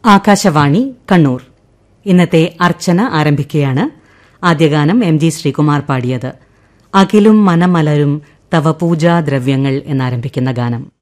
ആകാശവാണി കണ്ണൂർ. ഇന്നത്തെ അർച്ചന ആരംഭിക്കുകയാണ്. ആദ്യഗാനം MG ശ്രീകുമാർ പാടിയത്. അഖിലും മനമലരും തവ പൂജാദ്രവ്യങ്ങൾ എന്നാരംഭിക്കുന്ന ഗാനം.